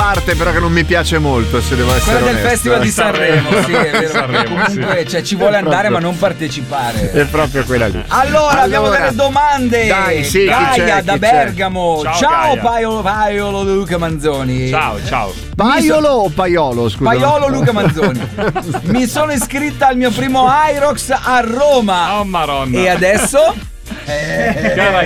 parte però che non mi piace molto, se devo essere quella onesto. del Festival di Sanremo, sì, è vero. Sanremo, Comunque, cioè, ci vuole andare ma non partecipare. È proprio quella lì. Allora, abbiamo delle domande. Dai, sì, chi Gaia c'è, da chi Bergamo. c'è? Ciao Gaia. Paiolo Luca Manzoni. Ciao. Paiolo o Paiolo, scusa? Paiolo Luca Manzoni. Mi sono iscritta al mio primo Irox a Roma. Oh maronna. E adesso? Cara